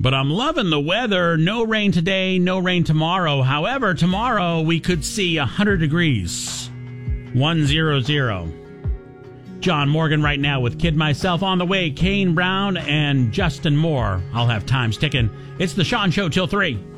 But I'm loving the weather. No rain today, no rain tomorrow. However, tomorrow we could see 100 degrees. 100. John Morgan right now with Kid Myself on the way. Kane Brown and Justin Moore. I'll have times ticking. It's the Sean Show till 3.